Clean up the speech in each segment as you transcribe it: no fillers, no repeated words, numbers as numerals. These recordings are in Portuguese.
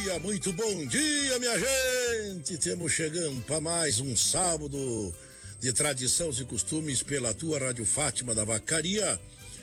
Muito bom dia, minha gente! Estamos chegando para mais um sábado de tradições e costumes pela tua Rádio Fátima da Vacaria,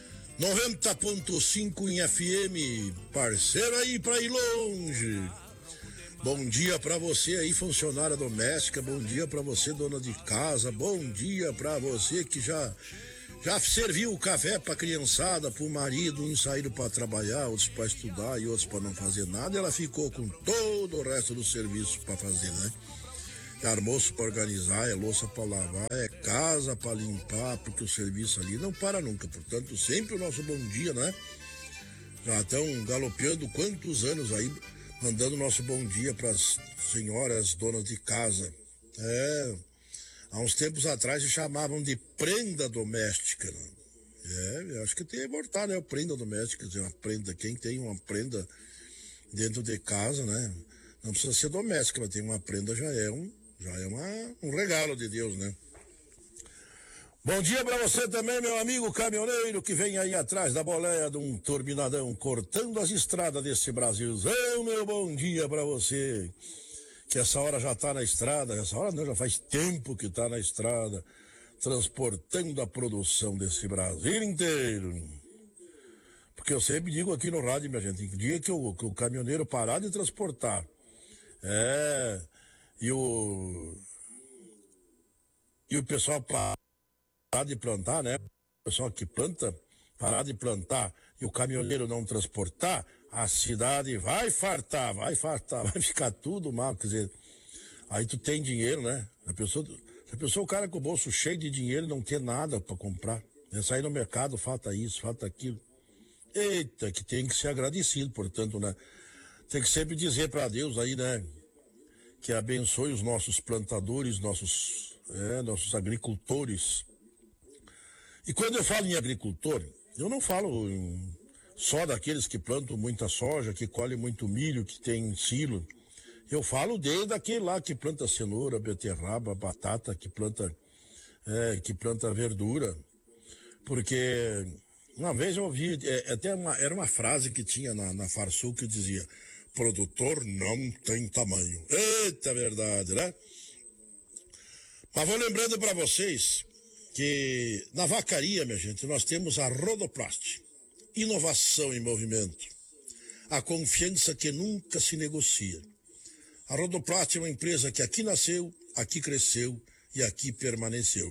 90.5 em FM, parceiro aí pra ir longe. Bom dia para você aí, funcionária doméstica, bom dia para você, dona de casa, bom dia para você que já serviu o café pra criançada, pro marido, uns saíram pra trabalhar, outros pra estudar e outros pra não fazer nada. Ela ficou com todo o resto do serviço pra fazer, né? É almoço pra organizar, é louça pra lavar, é casa pra limpar, porque o serviço ali não para nunca. Portanto, sempre o nosso bom dia, né? Já estão galopeando quantos anos aí, mandando nosso bom dia pras senhoras donas de casa. Há uns tempos atrás se chamavam de prenda doméstica, né? Eu acho que tem que voltar, né? Prenda doméstica, quer dizer, uma prenda, quem tem uma prenda dentro de casa, né? Não precisa ser doméstica, mas tem uma prenda já é um regalo de Deus, né? Bom dia pra você também, meu amigo caminhoneiro, que vem aí atrás da boleia de um turbinadão, cortando as estradas desse Brasilzão, meu bom dia pra você. Que essa hora já tá na estrada, essa hora não, já faz tempo que tá na estrada, transportando a produção desse Brasil inteiro. Porque eu sempre digo aqui no rádio, minha gente, dia que o caminhoneiro parar de transportar, e o pessoal parar de plantar, né? O pessoal que planta, parar de plantar e o caminhoneiro não transportar, a cidade vai fartar, vai ficar tudo mal, quer dizer, aí tu tem dinheiro, né? A pessoa, o cara com o bolso cheio de dinheiro não tem nada para comprar, é sair no mercado, falta isso, falta aquilo. Eita, que tem que ser agradecido, portanto, né? Tem que sempre dizer para Deus aí, né? Que abençoe os nossos plantadores, nossos agricultores. E quando eu falo em agricultor, eu não falo só daqueles que plantam muita soja, que colhem muito milho, que tem silo. Eu falo desde aquele lá que planta cenoura, beterraba, batata, que planta verdura. Porque uma vez eu ouvi, era uma frase que tinha na Farsul que dizia: produtor não tem tamanho. Eita, verdade, né? Mas vou lembrando para vocês que na vacaria, minha gente, nós temos a Rodoplast. Inovação em movimento. A confiança que nunca se negocia. A Rodoplast é uma empresa que aqui nasceu, aqui cresceu e aqui permaneceu.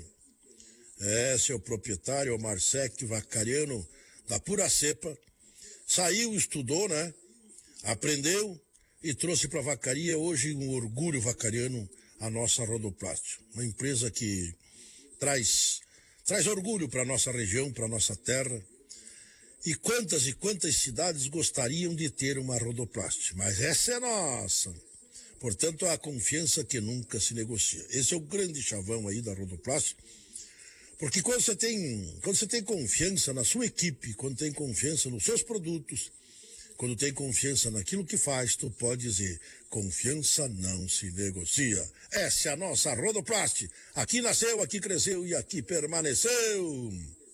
Seu proprietário, o Marsec, vacariano da pura cepa, saiu, estudou, né? Aprendeu e trouxe para a vacaria, hoje um orgulho vacariano, a nossa Rodoplast. Uma empresa que traz orgulho para nossa região, para nossa terra. E quantas cidades gostariam de ter uma Rodoplast, mas essa é nossa. Portanto, a confiança que nunca se negocia. Esse é o grande chavão aí da Rodoplast, porque quando você tem confiança na sua equipe, quando tem confiança nos seus produtos, quando tem confiança naquilo que faz, tu pode dizer: confiança não se negocia. Essa é a nossa Rodoplast. Aqui nasceu, aqui cresceu e aqui permaneceu.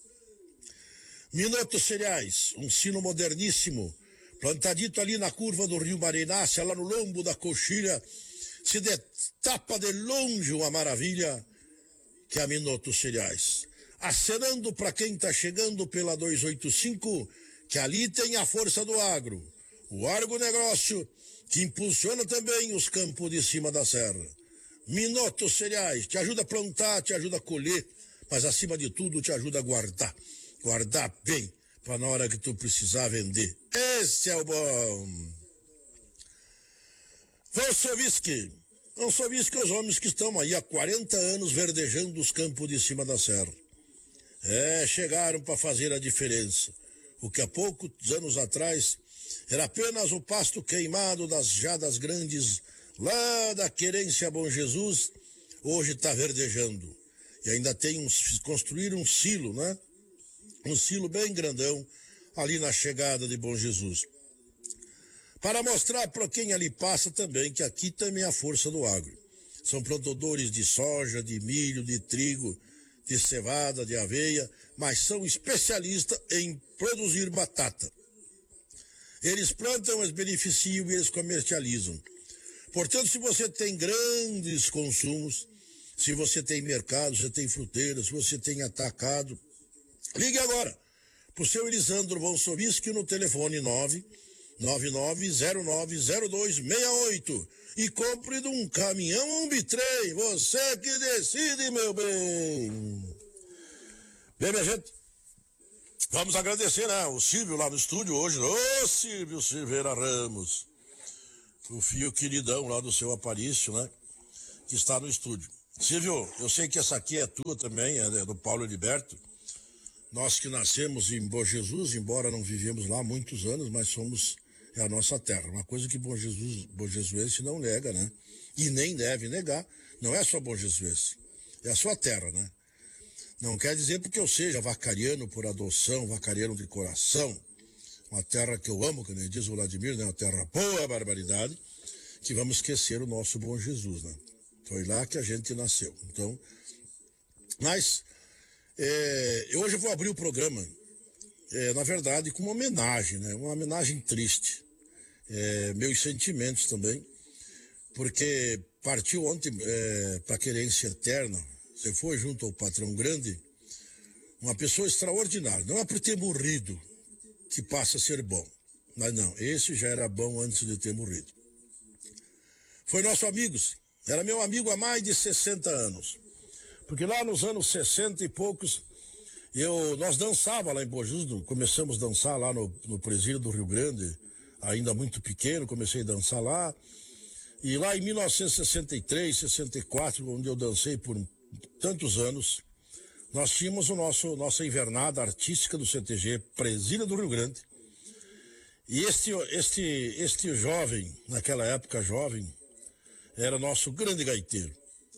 Minuto Cereais, um sino moderníssimo, plantadito ali na curva do Rio Marinácia, lá no lombo da coxilha, se destapa de longe uma maravilha, que é a Minuto Cereais. Acenando para quem está chegando pela 285, que ali tem a força do agro, o agronegócio, que impulsiona também os campos de cima da serra. Minuto Cereais, te ajuda a plantar, te ajuda a colher, mas acima de tudo te ajuda a guardar bem, para na hora que tu precisar vender. Esse é o bom. Não só que os homens que estão aí há 40 anos verdejando os campos de cima da serra. Chegaram para fazer a diferença. O que há poucos anos atrás era apenas o pasto queimado das jadas grandes lá da Querência Bom Jesus, hoje está verdejando. E ainda construíram um silo, né? Um silo bem grandão ali na chegada de Bom Jesus. Para mostrar para quem ali passa também que aqui também é a força do agro. São produtores de soja, de milho, de trigo, de cevada, de aveia, mas são especialistas em produzir batata. Eles plantam, eles beneficiam e eles comercializam. Portanto, se você tem grandes consumos, se você tem mercado, se você tem fruteira, se você tem atacado, ligue agora para o seu Elisandro Vonsoviski no telefone 999090268 e compre de um caminhão ou um bitrem. Você que decide, meu bem. Bem, minha gente, vamos agradecer, né, o Silvio lá no estúdio hoje. Ô, Silvio Silveira Ramos, o filho queridão lá do seu Aparício, né, que está no estúdio. Silvio, eu sei que essa aqui é tua também, é do Paulo Heriberto. Nós que nascemos em Bom Jesus, embora não vivemos lá há muitos anos, mas é a nossa terra. Uma coisa que Bom Jesuense não nega, né? E nem deve negar. Não é só Bom Jesuense, é a sua terra, né? Não quer dizer porque eu seja vacariano por adoção, vacariano de coração, uma terra que eu amo, como diz o Vladimir, né? Uma terra boa, barbaridade, que vamos esquecer o nosso Bom Jesus, né? Foi lá que a gente nasceu. Então, mas hoje eu vou abrir o programa, na verdade, com uma homenagem, né? Uma homenagem triste. Meus sentimentos também, porque partiu ontem para a querência eterna. Você foi junto ao patrão grande, uma pessoa extraordinária. Não é por ter morrido que passa a ser bom, mas não, esse já era bom antes de ter morrido. Foi nosso amigo, era meu amigo há mais de 60 anos. Porque lá nos anos 60 e poucos, nós dançávamos lá em Bom Jesus, começamos a dançar lá no presídio do Rio Grande, ainda muito pequeno, comecei a dançar lá. E lá em 1963, 64, onde eu dancei por tantos anos, nós tínhamos nossa invernada artística do CTG, Presídio do Rio Grande. E este jovem, naquela época jovem, era nosso grande gaiteiro.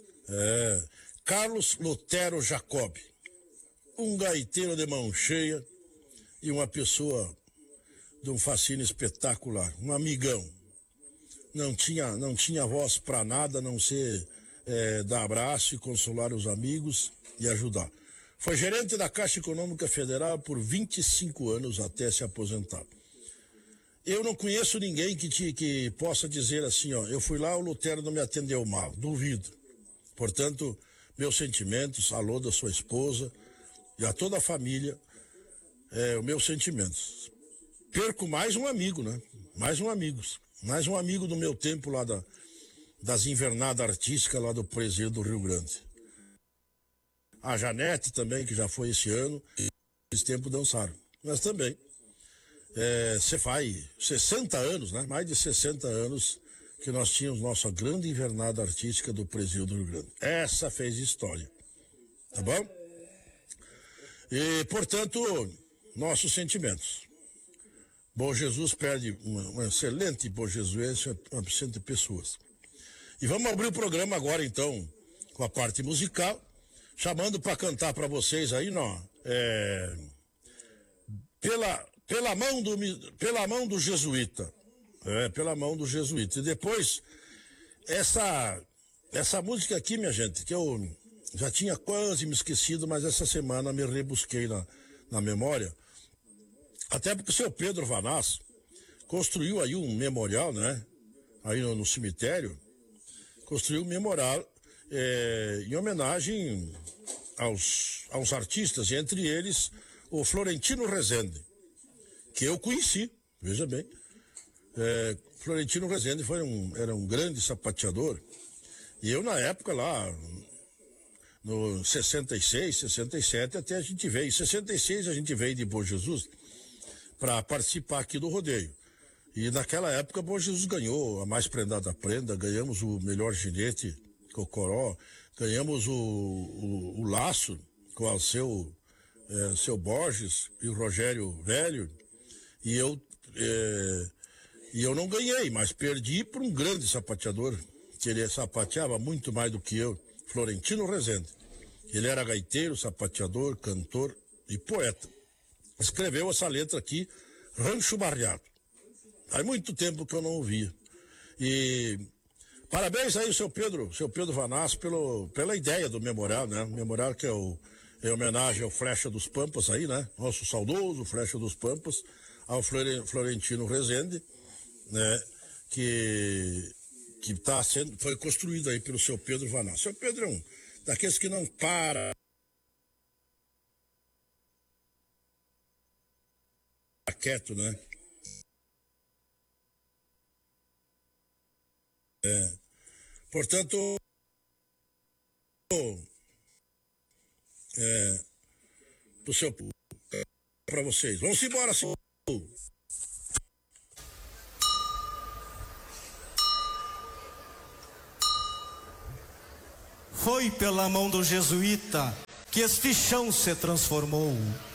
Carlos Lutero Jacob, um gaiteiro de mão cheia e uma pessoa de um fascínio espetacular, um amigão. Não tinha voz para nada, a não ser dar abraço e consolar os amigos e ajudar. Foi gerente da Caixa Econômica Federal por 25 anos até se aposentar. Eu não conheço ninguém que possa dizer assim, ó, eu fui lá, o Lutero não me atendeu mal, duvido. Portanto, meus sentimentos, alô da sua esposa e a toda a família, os meus sentimentos. Perco mais um amigo, né? Mais um amigo do meu tempo lá das invernadas artísticas lá do Presídio do Rio Grande. A Janete também, que já foi esse ano, esse tempo dançaram. Mas também, você faz 60 anos, né? Mais de 60 anos que nós tínhamos nossa grande invernada artística do Presídio do Rio Grande. Essa fez história, tá bom? E, portanto, nossos sentimentos. Bom Jesus perde um excelente Bom Jesus, uma excelente pessoas. E vamos abrir o programa agora, então, com a parte musical, chamando para cantar para vocês aí, pela mão do jesuíta. Pela mão do jesuíta. E depois, essa música aqui, minha gente, que eu já tinha quase me esquecido, mas essa semana me rebusquei na memória. Até porque o seu Pedro Vanás construiu aí um memorial, né? Aí no cemitério, construiu um memorial em homenagem aos artistas, e entre eles o Florentino Rezende, que eu conheci, veja bem. Florentino Rezende era um grande sapateador, e eu na época lá, no 66, 67, até a gente veio. Em 66 a gente veio de Bom Jesus para participar aqui do rodeio. E naquela época Bom Jesus ganhou a mais prendada prenda, ganhamos o melhor ginete, Cocoró, ganhamos o laço com o seu Borges e o Rogério Velho, e eu não ganhei, mas perdi para um grande sapateador, que ele sapateava muito mais do que eu, Florentino Rezende. Ele era gaiteiro, sapateador, cantor e poeta. Escreveu essa letra aqui, Rancho Barreado. Faz muito tempo que eu não ouvia. E parabéns aí, seu Pedro Vanás, pela ideia do memorial, né? O memorial que é homenagem ao Flecha dos Pampas aí, né? Nosso saudoso Flecha dos Pampas, ao Florentino Rezende, né, que foi construído aí pelo seu Pedro Vanassi. Seu Pedro é um daqueles que não para quieto, né? Portanto, pro seu para vocês. Vamos embora, senhor. Foi pela mão do jesuíta que este chão se transformou.